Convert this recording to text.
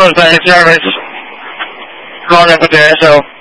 Close by service. Calling in for the SO.